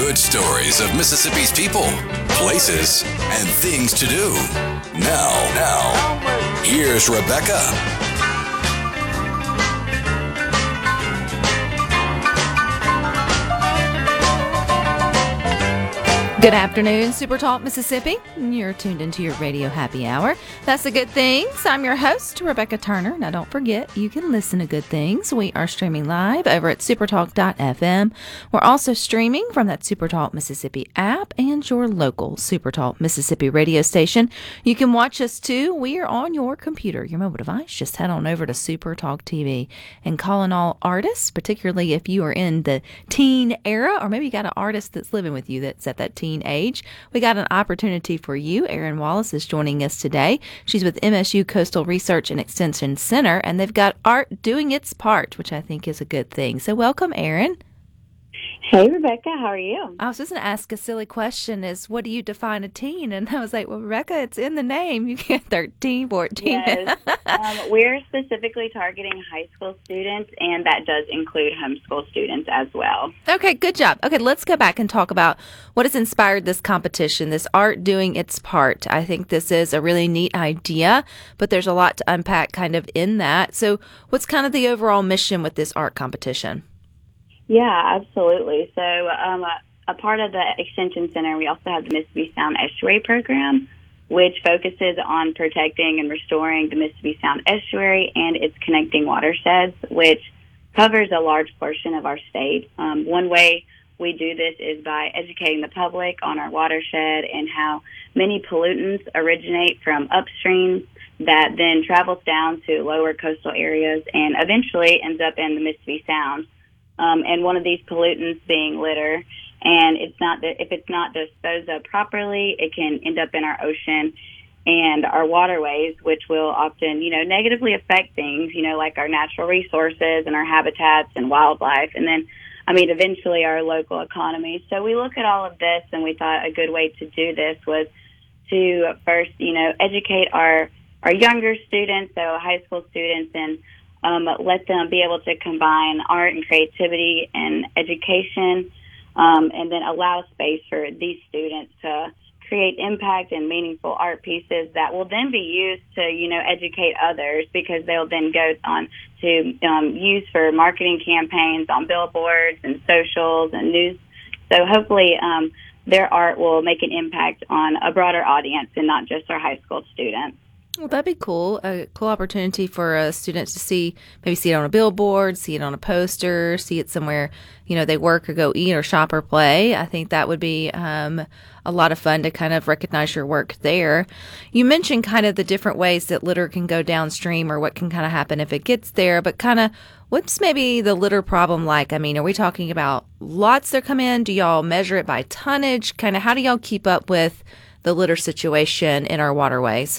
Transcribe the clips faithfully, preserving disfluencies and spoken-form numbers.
Good stories of Mississippi's people, places, and things to do. Now, now, here's Rebecca. Good afternoon, Super Talk Mississippi. You're tuned into your radio happy hour. That's the Good Things. I'm your host, Rebecca Turner. Now, don't forget, you can listen to Good Things. We are streaming live over at supertalk dot f m. We're also streaming from that Supertalk Mississippi app and your local Supertalk Mississippi radio station. You can watch us, too. We are on your computer, your mobile device. Just head on over to Supertalk T V and call in all artists, particularly if you are in the teen era, or maybe you got an artist that's living with you that's at that teen age. We got an opportunity for you. Erin Wallace is joining us today. She's with M S U Coastal Research and Extension Center, and they've got art doing its part, which I think is a good thing. So welcome, Erin. Hey, Rebecca. How are you? I was just going to ask a silly question is, what do you define a teen? And I was like, well, Rebecca, it's in the name. You get thirteen, fourteen. Yes. um, we're specifically targeting high school students, and that does include homeschool students as well. Okay, good job. Okay, let's go back and talk about what has inspired this competition, this art doing its part. I think this is a really neat idea, but there's a lot to unpack kind of in that. So what's kind of the overall mission with this art competition? Yeah, absolutely. So um, a, a part of the Extension Center, we also have the Mississippi Sound Estuary Program, which focuses on protecting and restoring the Mississippi Sound Estuary and its connecting watersheds, which covers a large portion of our state. Um, one way we do this is by educating the public on our watershed and how many pollutants originate from upstream that then travels down to lower coastal areas and eventually ends up in the Mississippi Sound. Um, and one of these pollutants being litter, and it's not that if it's not disposed of properly, it can end up in our ocean and our waterways, which will often, you know, negatively affect things, you know, like our natural resources and our habitats and wildlife, and then, I mean, eventually our local economy. So we look at all of this, and we thought a good way to do this was to first, you know, educate our our younger students, so high school students, and Um, let them be able to combine art and creativity and education, um, and then allow space for these students to create impact and meaningful art pieces that will then be used to, you know, educate others, because they'll then go on to um, use for marketing campaigns on billboards and socials and news. So hopefully um, their art will make an impact on a broader audience and not just our high school students. Well, that'd be cool. A cool opportunity for uh, students to see, maybe see it on a billboard, see it on a poster, see it somewhere, you know, they work or go eat or shop or play. I think that would be um, a lot of fun to kind of recognize your work there. You mentioned kind of the different ways that litter can go downstream or what can kind of happen if it gets there, but kind of what's maybe the litter problem like? I mean, are we talking about lots that come in? Do y'all measure it by tonnage? Kind of how do y'all keep up with the litter situation in our waterways?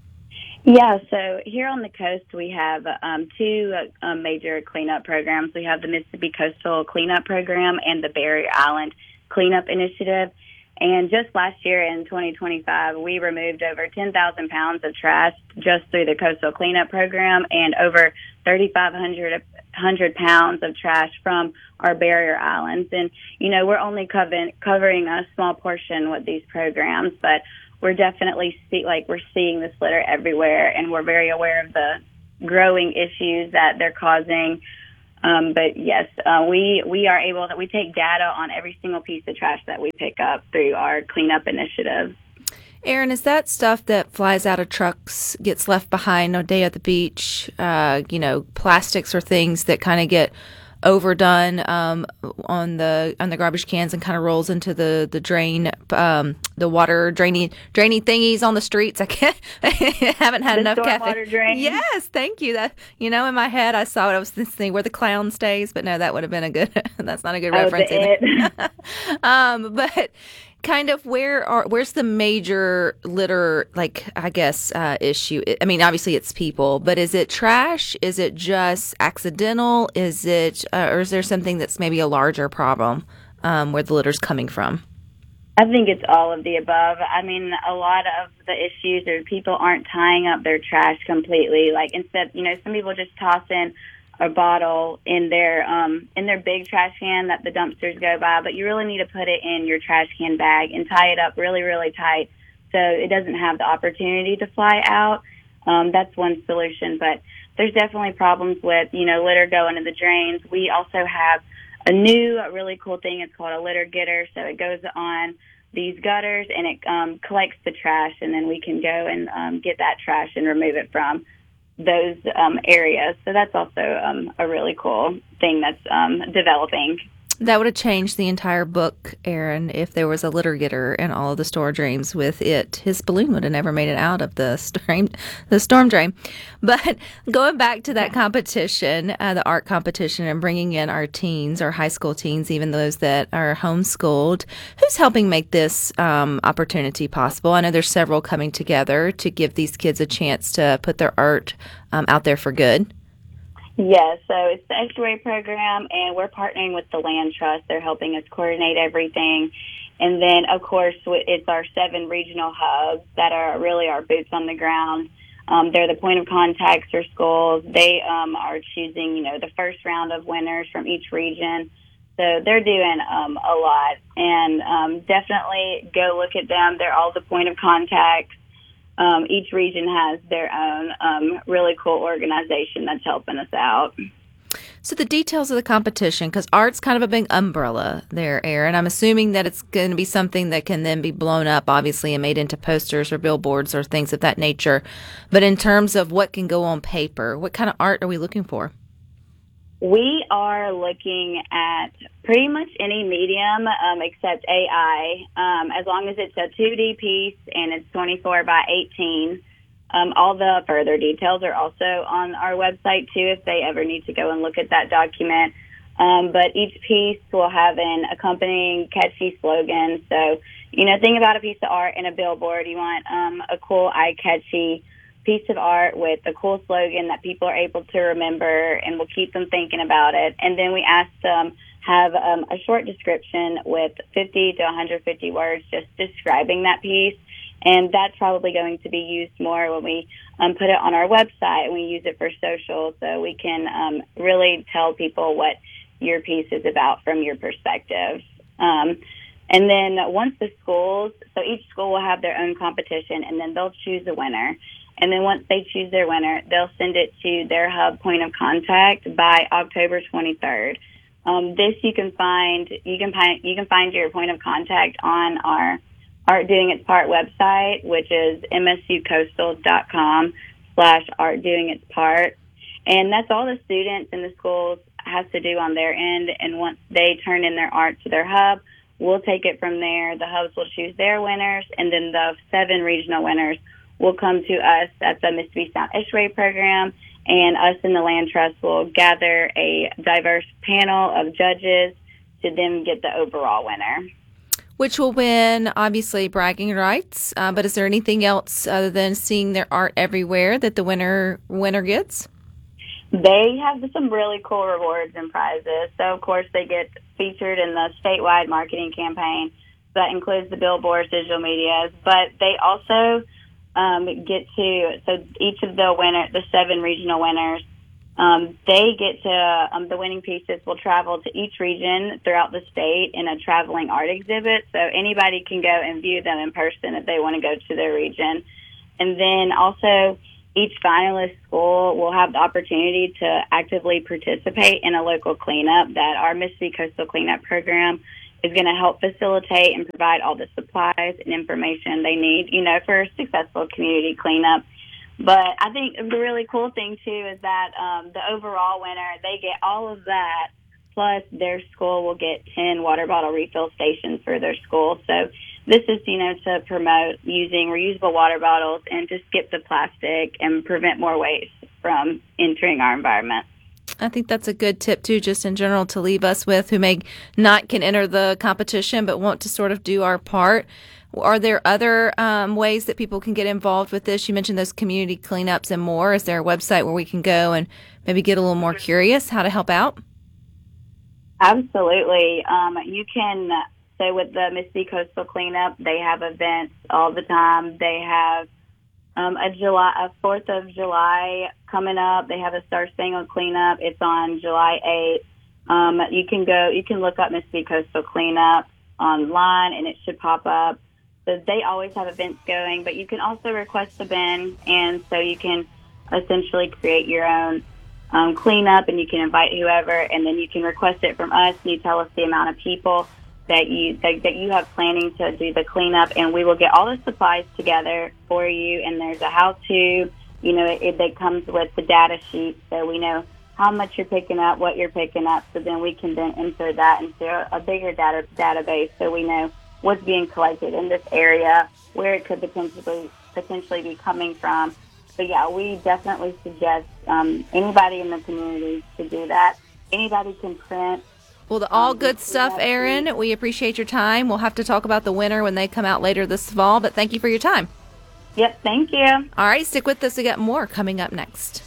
Yeah, so here on the coast, we have um, two uh, major cleanup programs. We have the Mississippi Coastal Cleanup Program and the Barrier Island Cleanup Initiative. And just last year in twenty twenty-five, we removed over ten thousand pounds of trash just through the Coastal Cleanup Program and over thirty-five hundred pounds of trash from our barrier islands. And, you know, we're only covering, covering a small portion with these programs, but we're definitely see, like we're seeing this litter everywhere, and we're very aware of the growing issues that they're causing. Um, but yes, uh, we we are able that we take data on every single piece of trash that we pick up through our cleanup initiative. Erin, is that stuff that flies out of trucks, gets left behind on a day at the beach? Uh, you know, plastics or things that kind of get overdone um, on the on the garbage cans and kind of rolls into the the drain, um, the water drainy drainy thingies on the streets. I can't, I haven't had the enough caffeine. Water drain. Yes, thank you. That you know, in my head, I saw it. I was thinking where the clown stays, but no, that would have been a good. That's not a good oh, reference the either. um, but. Kind of where are where's the major litter, like, I guess, uh, issue? I mean, obviously it's people, but is it trash? Is it just accidental? Is it, uh, or is there something that's maybe a larger problem um, where the litter's coming from? I think it's all of the above. I mean, a lot of the issues are people aren't tying up their trash completely. Like instead, you know, some people just toss in a bottle in their um, in their big trash can that the dumpsters go by, but you really need to put it in your trash can bag and tie it up really, really tight so it doesn't have the opportunity to fly out. Um, that's one solution, but there's definitely problems with, you know, litter going in the drains. We also have a new really cool thing. It's called a litter getter, so it goes on these gutters and it um, collects the trash, and then we can go and um, get that trash and remove it from those um, areas. So that's also um, a really cool thing that's um, developing. That would have changed the entire book, Aaron, if there was a litter getter in all of the storm drains with it. His balloon would have never made it out of the storm, the storm drain. But going back to that competition, uh, the art competition, and bringing in our teens, our high school teens, even those that are homeschooled, who's helping make this um, opportunity possible? I know there's several coming together to give these kids a chance to put their art um, out there for good. Yes, so it's the Estuary program, and we're partnering with the Land Trust. They're helping us coordinate everything. And then, of course, it's our seven regional hubs that are really our boots on the ground. Um, they're the point of contacts for schools. They um, are choosing, you know, the first round of winners from each region. So they're doing um, a lot. And um, definitely go look at them. They're all the point of contacts. Um, each region has their own um, really cool organization that's helping us out. So the details of the competition, because art's kind of a big umbrella there, Aaron. I'm assuming that it's going to be something that can then be blown up, obviously, and made into posters or billboards or things of that nature. But in terms of what can go on paper, what kind of art are we looking for? We are looking at pretty much any medium um, except A I, um, as long as it's a two D piece and it's twenty-four by eighteen. Um, all the further details are also on our website, too, if they ever need to go and look at that document. Um, but each piece will have an accompanying catchy slogan. So, you know, think about a piece of art and a billboard. You want um, a cool, eye-catchy piece of art with a cool slogan that people are able to remember and will keep them thinking about it. And then we ask them have um, a short description with fifty to one hundred fifty words just describing that piece. And that's probably going to be used more when we um, put it on our website and we use it for social, so we can um, really tell people what your piece is about from your perspective. Um, and then once the schools, so each school will have their own competition, and then they'll choose a winner. And then once they choose their winner, they'll send it to their hub point of contact by October twenty-third. Um, this you can find you can find you can find your point of contact on our Art Doing Its Part website, which is msucoastal.com slash Art Doing Its Part. And that's all the students in the schools has to do on their end. And once they turn in their art to their hub, we'll take it from there. The hubs will choose their winners, and then the seven regional winners will come to us at the Mississippi Sound Estuary program, and us in the Land Trust will gather a diverse panel of judges to then get the overall winner. Which will win, obviously, bragging rights. Uh, but is there anything else other than seeing their art everywhere that the winner winner gets? They have some really cool rewards and prizes. So, of course, they get featured in the statewide marketing campaign. That includes the billboards, digital medias. But they also um, get to, so each of the winner, the seven regional winners, Um, they get to, um, the winning pieces will travel to each region throughout the state in a traveling art exhibit. So anybody can go and view them in person if they want to go to their region. And then also each finalist school will have the opportunity to actively participate in a local cleanup that our Mississippi Coastal Cleanup Program is going to help facilitate and provide all the supplies and information they need, you know, for a successful community cleanup. But I think the really cool thing, too, is that um, the overall winner, they get all of that, plus their school will get ten water bottle refill stations for their school. So this is, you know, to promote using reusable water bottles and to skip the plastic and prevent more waste from entering our environment. I think that's a good tip, too, just in general, to leave us with who may not can enter the competition but want to sort of do our part. Are there other um, ways that people can get involved with this? You mentioned those community cleanups and more. Is there a website where we can go and maybe get a little more curious how to help out? Absolutely. Um, you can, so with the Mississippi Coastal Cleanup, they have events all the time. They have um, a July, a fourth of July coming up. They have a Star Spangled Cleanup. It's on July eighth. Um, you can go, you can look up Mississippi Coastal Cleanup online, and it should pop up. So they always have events going, but you can also request a bin, and so you can essentially create your own um, cleanup, and you can invite whoever, and then you can request it from us, and you tell us the amount of people that you that, that you have planning to do the cleanup, and we will get all the supplies together for you, and there's a how-to, you know, it, it that comes with the data sheet, so we know how much you're picking up, what you're picking up, so then we can then enter that into a, a bigger data database so we know what's being collected in this area, where it could potentially potentially be coming from. So, yeah, we definitely suggest um, anybody in the community to do that. Anybody can print. Well, the all good stuff, Erin. We appreciate your time. We'll have to talk about the winner when they come out later this fall, but thank you for your time. Yep, thank you. All right, stick with us. We got more coming up next.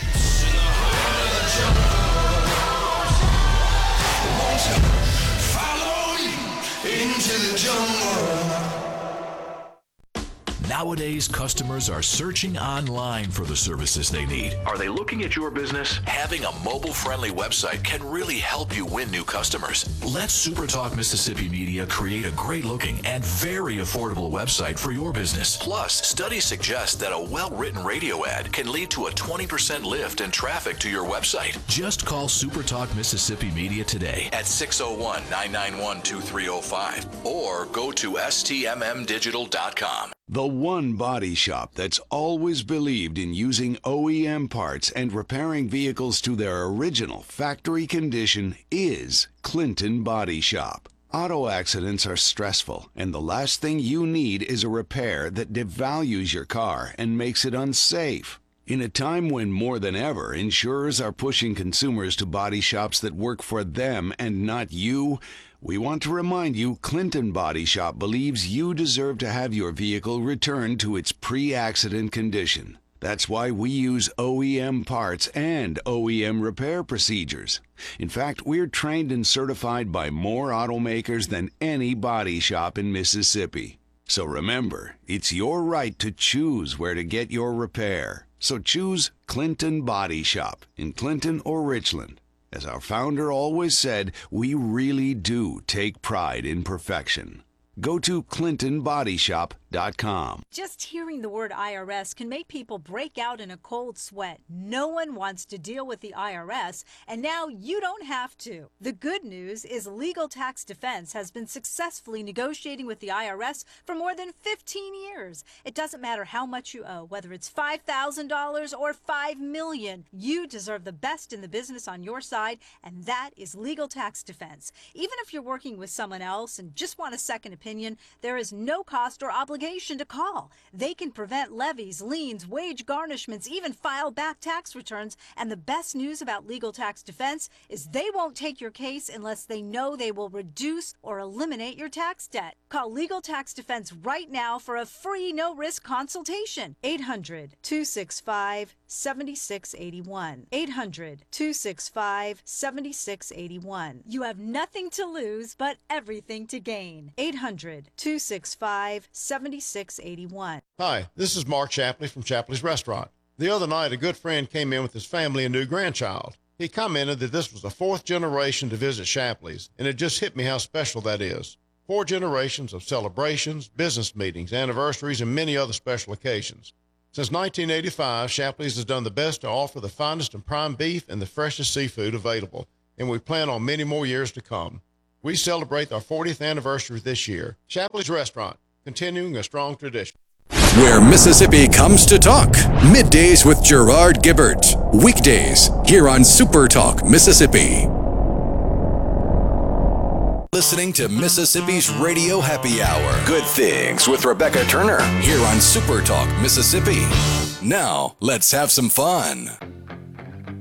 Nowadays, customers are searching online for the services they need. Are they looking at your business? Having a mobile-friendly website can really help you win new customers. Let SuperTalk Mississippi Media create a great-looking and very affordable website for your business. Plus, studies suggest that a well-written radio ad can lead to a twenty percent lift in traffic to your website. Just call SuperTalk Mississippi Media today at six oh one, nine nine one, two three oh five or go to S T M M digital dot com. The one body shop that's always believed in using O E M parts and repairing vehicles to their original factory condition is Clinton Body Shop. Auto accidents are stressful, and the last thing you need is a repair that devalues your car and makes it unsafe. In a time when more than ever insurers are pushing consumers to body shops that work for them and not you, we want to remind you Clinton Body Shop believes you deserve to have your vehicle returned to its pre-accident condition. That's why we use O E M parts and O E M repair procedures. In fact, we're trained and certified by more automakers than any body shop in Mississippi. So remember, it's your right to choose where to get your repair. So choose Clinton Body Shop in Clinton or Richland. As our founder always said, we really do take pride in perfection. Go to clinton body shop dot com. Just hearing the word I R S can make people break out in a cold sweat. No one wants to deal with the I R S, and now you don't have to. The good news is Legal Tax Defense has been successfully negotiating with the I R S for more than fifteen years. It doesn't matter how much you owe, whether it's five thousand dollars or five million dollars. You deserve the best in the business on your side, and that is Legal Tax Defense. Even if you're working with someone else and just want a second opinion, there is no cost or obligation to call. They can prevent levies, liens, wage garnishments, even file back tax returns. And the best news about Legal Tax Defense is they won't take your case unless they know they will reduce or eliminate your tax debt. Call Legal Tax Defense right now for a free no-risk consultation. eight hundred, two six five, seven six eight one. eight hundred, two six five, seven six eight one. You have nothing to lose but everything to gain. eight hundred, two six five, seven six eight one. Hi, this is Mark Shapley from Shapley's Restaurant. The other night, a good friend came in with his family and new grandchild. He commented that this was the fourth generation to visit Shapley's, and it just hit me how special that is. Four generations of celebrations, business meetings, anniversaries, and many other special occasions. Since nineteen eighty-five, Shapley's has done the best to offer the finest and prime beef and the freshest seafood available, and we plan on many more years to come. We celebrate our fortieth anniversary this year. Shapley's Restaurant, continuing a strong tradition. Where Mississippi comes to talk. Middays with Gerard Gibbert. Weekdays here on Super Talk Mississippi. Listening to Mississippi's Radio Happy Hour. Good Things with Rebecca Turner here on Super Talk Mississippi. Now, let's have some fun.